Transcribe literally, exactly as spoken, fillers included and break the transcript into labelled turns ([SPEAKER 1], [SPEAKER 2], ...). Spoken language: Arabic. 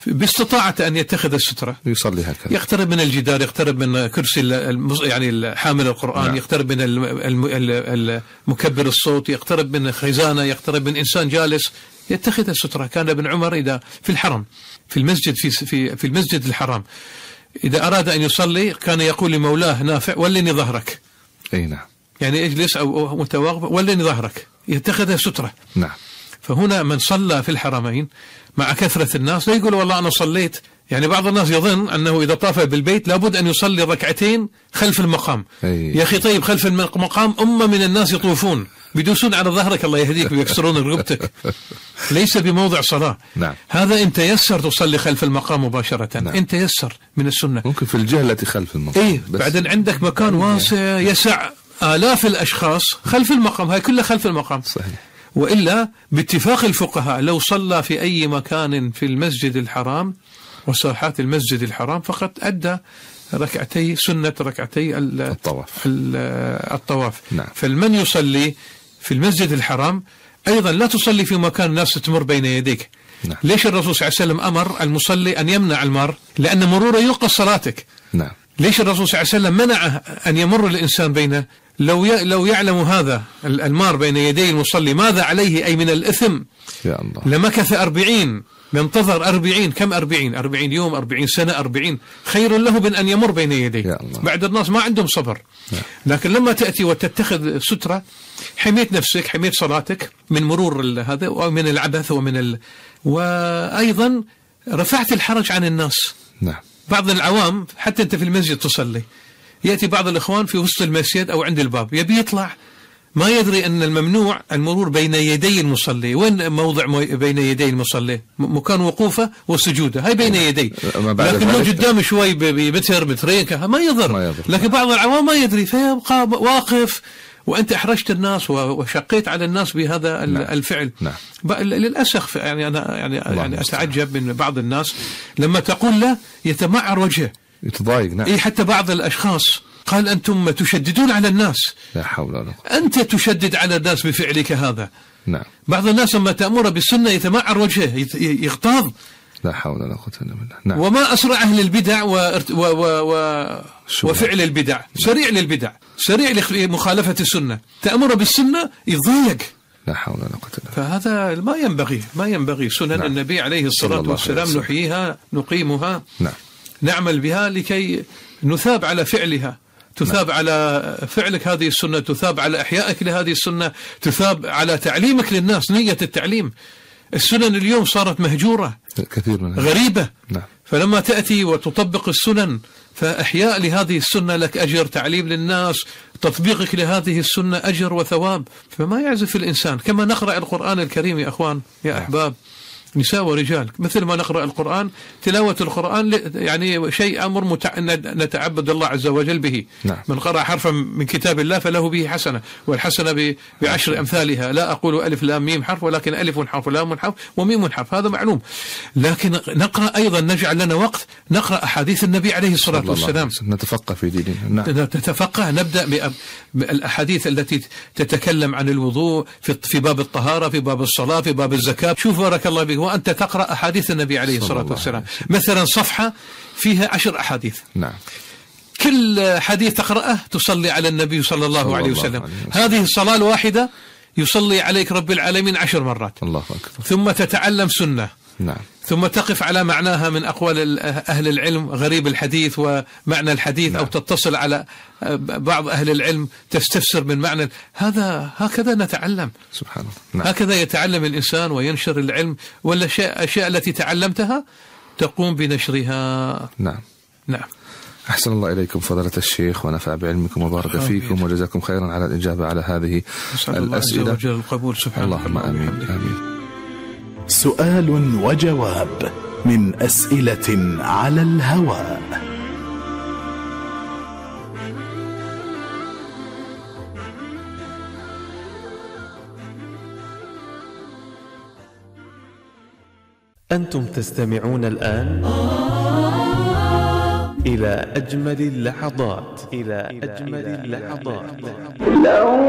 [SPEAKER 1] باستطاعته أن يتخذ السترة
[SPEAKER 2] يصلي هكذا،
[SPEAKER 1] يقترب من الجدار، يقترب من كرسي يعني حامل القرآن، نعم. يقترب من المكبر الصوت، يقترب من خزانة، يقترب من إنسان جالس، يتخذ السترة. كان ابن عمر إذا في الحرم في المسجد في في في المسجد الحرام إذا أراد أن يصلي كان يقول لمولاه نافع ولني ظهرك.
[SPEAKER 2] أي نعم.
[SPEAKER 1] يعني اجلس أو متواقف ولني ظهرك، يتخذ سترة.
[SPEAKER 2] نعم.
[SPEAKER 1] فهنا من صلى في الحرمين مع كثرة الناس لا يقول والله أنا صليت. يعني بعض الناس يظن أنه إذا طاف بالبيت لابد أن يصلي ركعتين خلف المقام.
[SPEAKER 2] أي.
[SPEAKER 1] يا أخي طيب خلف المقام أمة من الناس يطوفون بيدوسون على ظهرك الله يهديك ويكسرون رقبتك. ليس بموضع صلاة.
[SPEAKER 2] نعم.
[SPEAKER 1] هذا إن تيسر تصلي خلف المقام مباشرة.
[SPEAKER 2] نعم.
[SPEAKER 1] إن تيسر من السنة.
[SPEAKER 2] ممكن في الجهة التي خلف المقام.
[SPEAKER 1] إيه بعدين عندك مكان واسع يسع آلاف الأشخاص خلف المقام، هاي كلها خلف المقام.
[SPEAKER 2] صحيح.
[SPEAKER 1] وإلا باتفاق الفقهاء لو صلى في أي مكان في المسجد الحرام وساحات المسجد الحرام فقط أدى ركعتي سنة ركعتي
[SPEAKER 2] الطواف,
[SPEAKER 1] الطواف.
[SPEAKER 2] نعم.
[SPEAKER 1] فالمن يصلي في المسجد الحرام أيضا لا تصلي في مكان الناس تمر بين يديك.
[SPEAKER 2] نعم.
[SPEAKER 1] ليش الرسول صلى الله عليه وسلم أمر المصلي أن يمنع المار؟ لأن مروره ينقص صلاتك.
[SPEAKER 2] نعم.
[SPEAKER 1] ليش الرسول صلى الله عليه وسلم منع أن يمر الإنسان بينه؟ لو لو يعلم هذا المار بين يدي المصلي ماذا عليه أي من الإثم
[SPEAKER 2] يا الله
[SPEAKER 1] لمكث أربعين، ينتظر أربعين، كم أربعين أربعين يوم أربعين سنة أربعين، خير له من أن يمر بين يديه. بعد الناس ما عندهم صبر. لكن لما تأتي وتتخذ سترة حميت نفسك، حميت صلاتك من مرور هذا ومن العبث ومن ال... وأيضا رفعت الحرج عن الناس.
[SPEAKER 2] نعم.
[SPEAKER 1] بعض العوام حتى أنت في المسجد تصلي يأتي بعض الإخوان في وسط المسجد أو عند الباب يبي يطلع ما يدري أن الممنوع المرور بين يدي المصلي. وين موضع بين يدي المصلي؟ مكان وقوفه وسجوده، هاي بين يدي، لكن لو قدام شوي بمتر مترين ما يضر. لكن بعض العوام ما يدري فيبقى واقف وأنت أحرجت الناس وشقيت على الناس بهذا
[SPEAKER 2] نعم.
[SPEAKER 1] الفعل.
[SPEAKER 2] نعم.
[SPEAKER 1] للأسف يعني أنا يعني, يعني أتعجب من بعض الناس لما تقول له يتمعر وجهه
[SPEAKER 2] يتضايق. نعم.
[SPEAKER 1] إيه حتى بعض الأشخاص قال أنتم تشددون على الناس.
[SPEAKER 2] لا حول ولا قوة.
[SPEAKER 1] أنت تشدد على الناس بفعلك هذا.
[SPEAKER 2] نعم.
[SPEAKER 1] بعض الناس لما تأمر بالسنة يتمعر وجهه يغتاظ.
[SPEAKER 2] لا حول ولا قوة إلا بالله. نعم.
[SPEAKER 1] وما أسرع أهل البدع و... و... و... و... وفعل البدع. نعم. سريع للبدع، سريع لمخالفة السنة، تأمر بالسنة يضيق.
[SPEAKER 2] لا حول ولا قوة إلا بالله.
[SPEAKER 1] فهذا ما ينبغي، ما ينبغي. سنن نعم. النبي عليه الصلاة والسلام نحييها نقيمها.
[SPEAKER 2] نعم.
[SPEAKER 1] نعمل بها لكي نثاب على فعلها، تثاب نعم. على فعلك هذه السنة، تثاب على إحيائك لهذه السنة، تثاب على تعليمك للناس، نية التعليم. السنن اليوم صارت مهجورة
[SPEAKER 2] كثير منها
[SPEAKER 1] غريبة.
[SPEAKER 2] نعم.
[SPEAKER 1] فلما تأتي وتطبق السنن فإحياء لهذه السنة لك أجر، تعليم للناس، تطبيقك لهذه السنة أجر وثواب. فما يعزف الإنسان كما نقرأ القرآن الكريم يا أخوان يا أحباب، نساء ورجال، مثل ما نقرأ القرآن تلاوة القرآن يعني شيء أمر متع... نتعبد الله عز وجل به.
[SPEAKER 2] نعم.
[SPEAKER 1] من قرأ حرفا من كتاب الله فله به حسنة، والحسنة ب... بعشر أمثالها. لا أقول ألف لام ميم حرف، ولكن ألف حرف ولام حرف وميم حرف، هذا معلوم. لكن نقرأ أيضا، نجعل لنا وقت نقرأ أحاديث النبي عليه الصلاة والسلام،
[SPEAKER 2] نتفقه في ديننا. نعم.
[SPEAKER 1] نتفقه، نبدأ بالأحاديث التي تتكلم عن الوضوء في... في باب الطهارة، في باب الصلاة، في باب الزكاة. شوف بارك الله بك وأنت تقرأ أحاديث النبي عليه الصلاة والسلام، مثلا صفحة فيها عشر أحاديث.
[SPEAKER 2] نعم.
[SPEAKER 1] كل حديث تقرأه تصلي على النبي صلى الله صلى عليه وسلم. عليه وسلم. هذه الصلاة الواحدة يصلي عليك رب العالمين عشر مرات.
[SPEAKER 2] الله أكبر.
[SPEAKER 1] ثم تتعلم سنة.
[SPEAKER 2] نعم.
[SPEAKER 1] ثم تقف على معناها من أقوال أهل العلم، غريب الحديث ومعنى الحديث. نعم. أو تتصل على بعض أهل العلم تستفسر من معنى هذا. هكذا نتعلم.
[SPEAKER 2] سبحان الله. نعم.
[SPEAKER 1] هكذا يتعلم الإنسان وينشر العلم، ولا الأشياء التي تعلمتها تقوم بنشرها.
[SPEAKER 2] نعم.
[SPEAKER 1] نعم.
[SPEAKER 2] أحسن الله إليكم فضيلة الشيخ، ونفع بعلمكم وبارك فيكم، وجزاكم خيرا على الإجابة على هذه الأسئلة.
[SPEAKER 1] الله القبول سبحانه.
[SPEAKER 2] اللهم آمين. آمين.
[SPEAKER 3] سؤال وجواب من أسئلة على الهواء.
[SPEAKER 4] أنتم تستمعون الآن إلى أجمل اللحظات إلى أجمل اللحظات.